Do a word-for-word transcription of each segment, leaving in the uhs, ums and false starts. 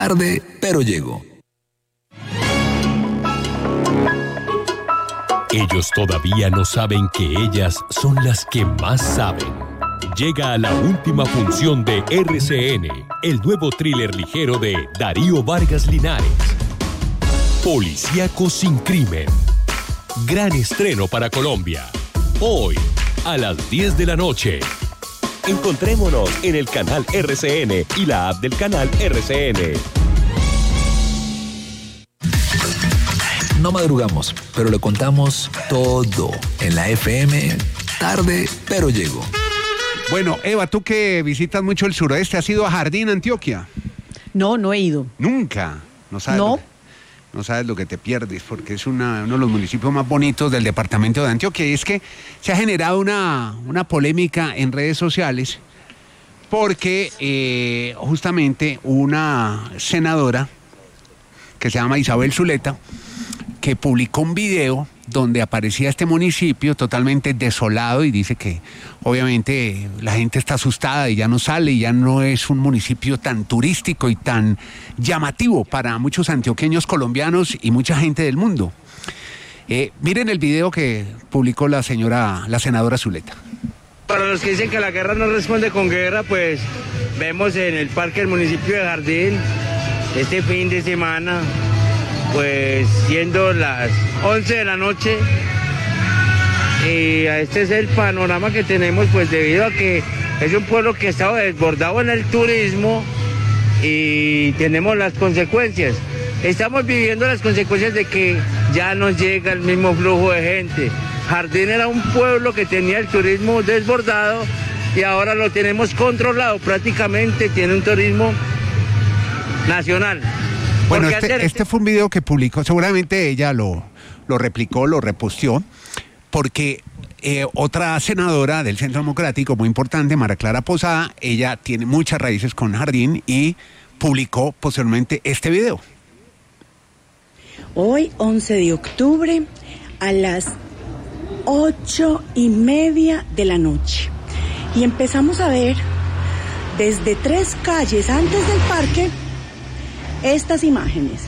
Tarde, pero llego. Ellos todavía no saben que ellas son las que más saben. Llega a la última función de R C N, el nuevo thriller ligero de Darío Vargas Linares. Policíaco sin crimen. Gran estreno para Colombia. Hoy, a las diez de la noche. Encontrémonos en el canal R C N y la app del canal R C N. No madrugamos, pero le contamos todo en la F M. Tarde, pero llego. Bueno, Eva, tú que visitas mucho el suroeste, ¿has ido a Jardín, Antioquia? No, no he ido. ¿Nunca? ¿No sabes? No. Lo que, no sabes lo que te pierdes, porque es una, uno de los municipios más bonitos del departamento de Antioquia. Y es que se ha generado una, una polémica en redes sociales porque eh, justamente una senadora que se llama Isabel Zuleta, que publicó un video donde aparecía este municipio totalmente desolado y dice que obviamente la gente está asustada y ya no sale y ya no es un municipio tan turístico y tan llamativo para muchos antioqueños colombianos y mucha gente del mundo. Eh, miren el video que publicó la señora, la senadora Zuleta. Para los que dicen que la guerra no responde con guerra, pues vemos en el parque del municipio de Jardín este fin de semana, pues siendo las once de la noche, y este es el panorama que tenemos, pues debido a que es un pueblo que ha estado desbordado en el turismo y tenemos las consecuencias. Estamos viviendo las consecuencias de que ya no llega el mismo flujo de gente. Jardín era un pueblo que tenía el turismo desbordado y ahora lo tenemos controlado, prácticamente tiene un turismo nacional. Bueno, este, este fue un video que publicó, seguramente ella lo, lo replicó, lo reposteó, porque eh, otra senadora del Centro Democrático muy importante, María Clara Posada, ella tiene muchas raíces con Jardín y publicó posteriormente este video. Hoy, once de octubre, a las ocho y media de la noche. Y empezamos a ver desde tres calles antes del parque estas imágenes.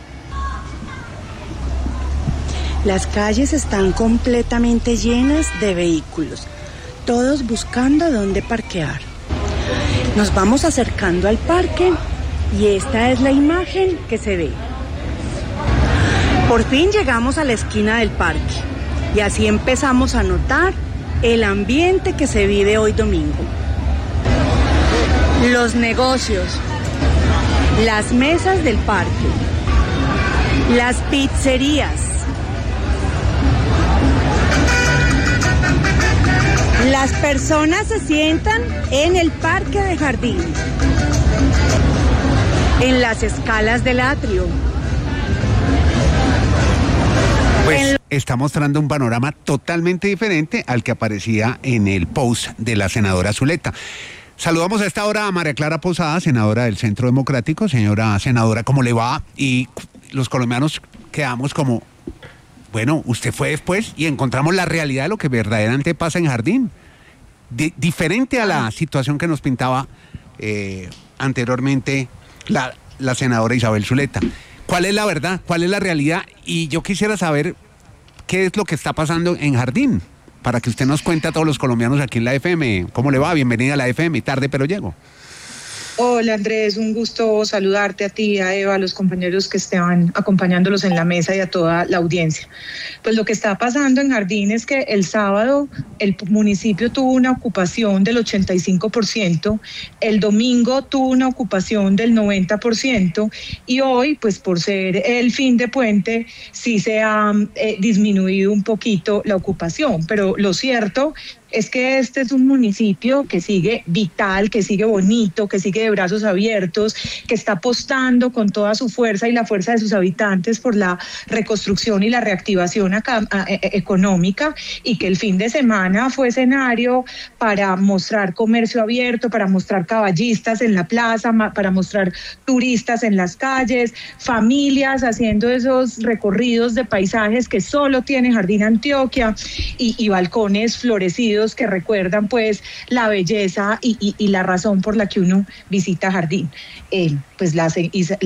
Las calles están completamente llenas de vehículos, todos buscando dónde parquear. Nos vamos acercando al parque y esta es la imagen que se ve. Por fin llegamos a la esquina del parque y así empezamos a notar el ambiente que se vive hoy domingo. Los negocios, las mesas del parque, las pizzerías, las personas se sientan en el parque de Jardín, en las escalas del atrio. Pues está mostrando un panorama totalmente diferente al que aparecía en el post de la senadora Zuleta. Saludamos a esta hora a María Clara Posada, senadora del Centro Democrático. Señora senadora, ¿cómo le va? Y los colombianos quedamos como, bueno, usted fue después y encontramos la realidad de lo que verdaderamente pasa en Jardín. Di- diferente a la situación que nos pintaba eh, anteriormente la, la senadora Isabel Zuleta. ¿Cuál es la verdad? ¿Cuál es la realidad? Y yo quisiera saber qué es lo que está pasando en Jardín, para que usted nos cuente a todos los colombianos aquí en la F M. ¿Cómo le va? Bienvenida a la F M. Tarde, pero llego. Hola Andrés, un gusto saludarte a ti, a Eva, a los compañeros que estaban acompañándolos en la mesa y a toda la audiencia. Pues lo que está pasando en Jardín es que el sábado el municipio tuvo una ocupación del ochenta y cinco por ciento, el domingo tuvo una ocupación del noventa por ciento y hoy, pues por ser el fin de puente, sí se ha eh, disminuido un poquito la ocupación, pero lo cierto es que este es un municipio que sigue vital, que sigue bonito, que sigue de brazos abiertos, que está apostando con toda su fuerza y la fuerza de sus habitantes por la reconstrucción y la reactivación acá, a, a, económica, y que el fin de semana fue escenario para mostrar comercio abierto, para mostrar caballistas en la plaza, ma, para mostrar turistas en las calles, familias haciendo esos recorridos de paisajes que solo tiene Jardín Antioquia y, y balcones florecidos coloridos que recuerdan pues la belleza y, y, y la razón por la que uno visita Jardín. Eh, pues la,